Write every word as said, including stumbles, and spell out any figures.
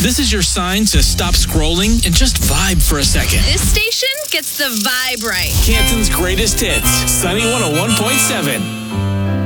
This is your sign to stop scrolling and just vibe for a second. This station gets the vibe right. Canton's greatest hits, Sunny one oh one point seven.